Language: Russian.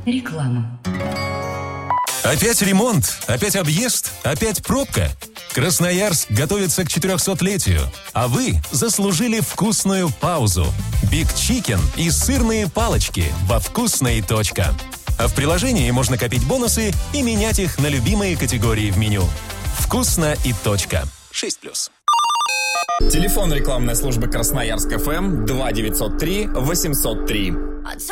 Реклама. Опять ремонт? Опять объезд? Опять пробка? Красноярск готовится к 400-летию, а вы заслужили вкусную паузу. Биг Чикен и сырные палочки во «Вкусной. Точка». А в приложении можно копить бонусы и менять их на любимые категории в меню. «Вкусно и точка». 6+. Телефон рекламной службы Красноярск ФМ 2903 803.